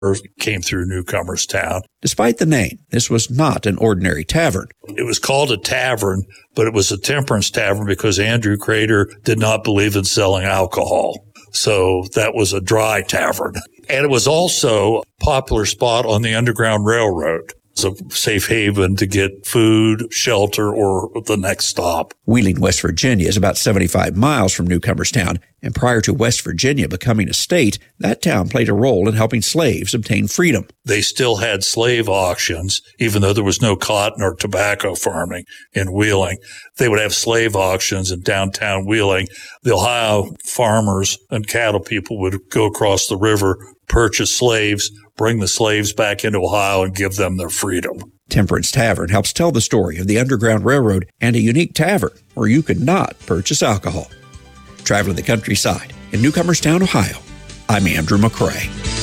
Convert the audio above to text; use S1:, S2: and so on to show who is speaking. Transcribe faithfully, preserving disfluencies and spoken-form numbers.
S1: came through Newcomer's Town.
S2: Despite the name, this was not an ordinary tavern.
S1: It was called a tavern, but it was a temperance tavern because Andrew Crater did not believe in selling alcohol. So that was a dry tavern. And it was also a popular spot on the Underground Railroad. It's a safe haven to get food, shelter, or the next stop.
S2: Wheeling, West Virginia is about seventy-five miles from Newcomer's Town, and prior to West Virginia becoming a state, that town played a role in helping slaves obtain freedom.
S1: They still had slave auctions, even though there was no cotton or tobacco farming in Wheeling. They would have slave auctions in downtown Wheeling. The Ohio farmers and cattle people would go across the river, purchase slaves, bring the slaves back into Ohio, and give them their freedom.
S2: Temperance Tavern helps tell the story of the Underground Railroad and a unique tavern where you could not purchase alcohol. Traveling the countryside in Newcomer's Town, Ohio, I'm Andrew McCrae.